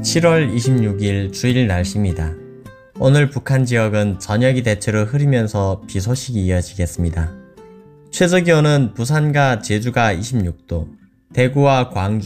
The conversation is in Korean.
7월 26일 주일 날씨입니다. 오늘 북한 지역은 저녁이 대체로 흐리면서 비 소식이 이어지겠습니다. 최저기온은 부산과 제주가 26도, 대구와 광주,